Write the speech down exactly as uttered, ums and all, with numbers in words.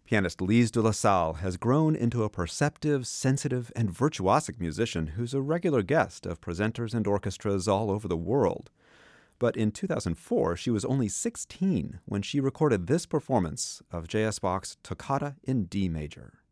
Pianist Lise de la Salle has grown into a perceptive, sensitive, and virtuosic musician who's a regular guest of presenters and orchestras all over the world. But in two thousand four, she was only sixteen when she recorded this performance of J S. Bach's Toccata in D major.